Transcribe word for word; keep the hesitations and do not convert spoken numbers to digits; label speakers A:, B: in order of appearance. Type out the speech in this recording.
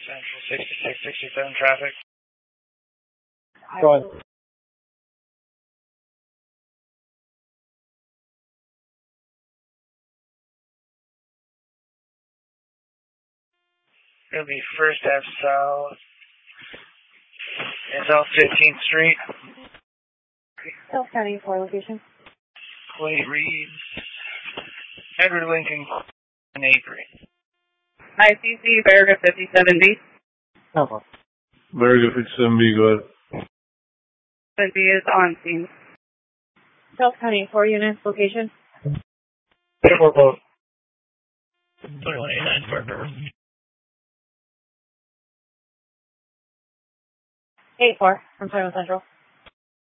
A: Central, sixty-six sixty-seven traffic.
B: Go on.
A: It'll be First Ave South. And South fifteenth Street.
C: South County four location.
A: Plate reads Edward Lincoln and Avery.
D: I C C, Verga fifty-seven B.
B: Oh.
E: Verga fifty-seven B, go ahead.
D: seven B is on scene.
C: South County four units location.
B: Four both.
A: twenty-one eighty-nine, Burger.
C: eight four from twenty-one Central.